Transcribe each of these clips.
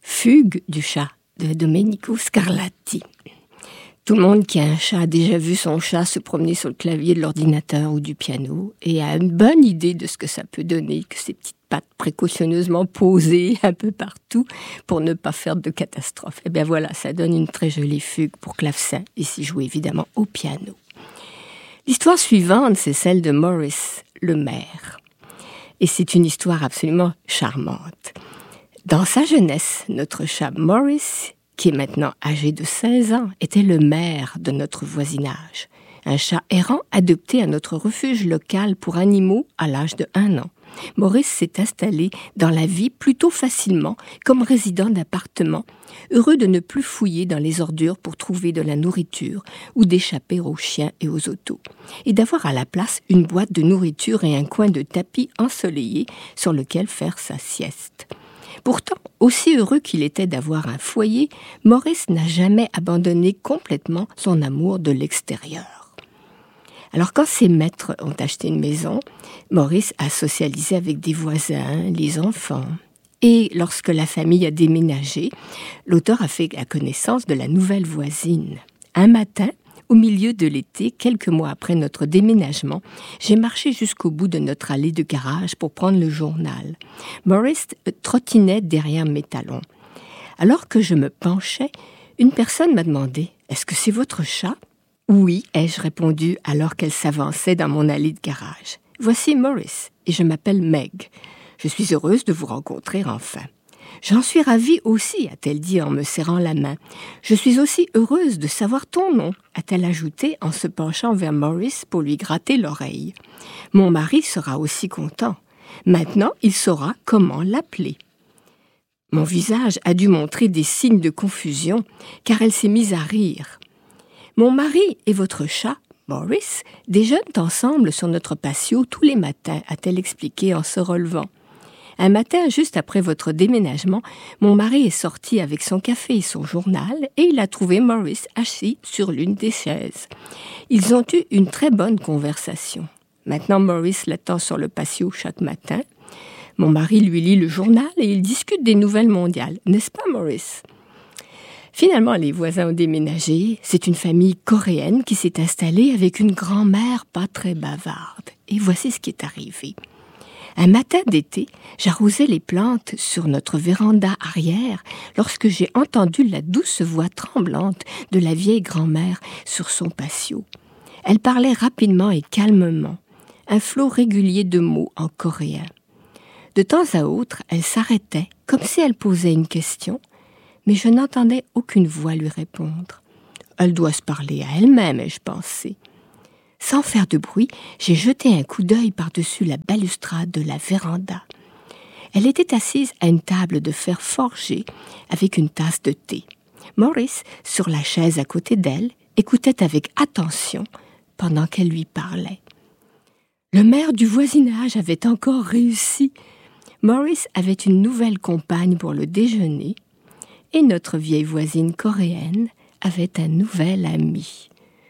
Fugue du chat de Domenico Scarlatti. Tout le monde qui a un chat a déjà vu son chat se promener sur le clavier de l'ordinateur ou du piano et a une bonne idée de ce que ça peut donner, que ses petites pattes précautionneusement posées un peu partout pour ne pas faire de catastrophe. Et bien voilà, ça donne une très jolie fugue pour clavecin, ici jouée évidemment au piano. L'histoire suivante, c'est celle de Morris, le maire. Et c'est une histoire absolument charmante. Dans sa jeunesse, notre chat Morris, qui est maintenant âgé de 16 ans, était le maire de notre voisinage. Un chat errant adopté à notre refuge local pour animaux à l'âge de 1 an. Morris s'est installé dans la vie plutôt facilement comme résident d'appartement, heureux de ne plus fouiller dans les ordures pour trouver de la nourriture ou d'échapper aux chiens et aux autos, et d'avoir à la place une boîte de nourriture et un coin de tapis ensoleillé sur lequel faire sa sieste. Pourtant, aussi heureux qu'il était d'avoir un foyer, Morris n'a jamais abandonné complètement son amour de l'extérieur. Alors quand ses maîtres ont acheté une maison, Morris a socialisé avec des voisins, les enfants. Et lorsque la famille a déménagé, l'auteur a fait la connaissance de la nouvelle voisine. Un matin, au milieu de l'été, quelques mois après notre déménagement, j'ai marché jusqu'au bout de notre allée de garage pour prendre le journal. Morris trottinait derrière mes talons. Alors que je me penchais, une personne m'a demandé « Est-ce que c'est votre chat ?» « Oui », ai-je répondu alors qu'elle s'avançait dans mon allée de garage. « Voici Morris, et je m'appelle Meg. Je suis heureuse de vous rencontrer enfin. » « J'en suis ravie aussi, a-t-elle dit en me serrant la main. « Je suis aussi heureuse de savoir ton nom, a-t-elle ajouté en se penchant vers Morris pour lui gratter l'oreille. Mon mari sera aussi content. Maintenant, il saura comment l'appeler. » Mon visage a dû montrer des signes de confusion, car elle s'est mise à rire. « Mon mari et votre chat, Morris, déjeunent ensemble sur notre patio tous les matins, a-t-elle expliqué en se relevant. Un matin, juste après votre déménagement, mon mari est sorti avec son café et son journal et il a trouvé Morris assis sur l'une des chaises. Ils ont eu une très bonne conversation. Maintenant, Morris l'attend sur le patio chaque matin. Mon mari lui lit le journal et ils discutent des nouvelles mondiales. N'est-ce pas, Morris ? Finalement, les voisins ont déménagé. C'est une famille coréenne qui s'est installée avec une grand-mère pas très bavarde. Et voici ce qui est arrivé. Un matin d'été, j'arrosais les plantes sur notre véranda arrière lorsque j'ai entendu la douce voix tremblante de la vieille grand-mère sur son patio. Elle parlait rapidement et calmement, un flot régulier de mots en coréen. De temps à autre, elle s'arrêtait comme si elle posait une question, mais je n'entendais aucune voix lui répondre. Elle doit se parler à elle-même, ai-je pensé. Sans faire de bruit, j'ai jeté un coup d'œil par-dessus la balustrade de la véranda. Elle était assise à une table de fer forgé avec une tasse de thé. Morris, sur la chaise à côté d'elle, écoutait avec attention pendant qu'elle lui parlait. Le maire du voisinage avait encore réussi. Morris avait une nouvelle compagne pour le déjeuner et notre vieille voisine coréenne avait un nouvel ami.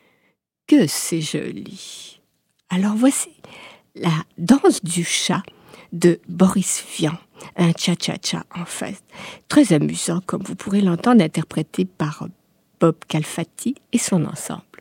Que c'est joli. Alors voici la danse du chat de Boris Vian, un cha-cha-cha en fait, très amusant comme vous pourrez l'entendre interprété par Bob Calfatti et son ensemble.